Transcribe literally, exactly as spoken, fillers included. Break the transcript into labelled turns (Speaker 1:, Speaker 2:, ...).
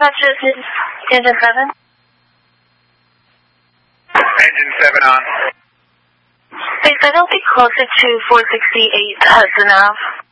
Speaker 1: Dispatcher, this is Engine seven.
Speaker 2: Engine seven on.
Speaker 1: Please, I will be closer to four sixty-eight Hudson Ave.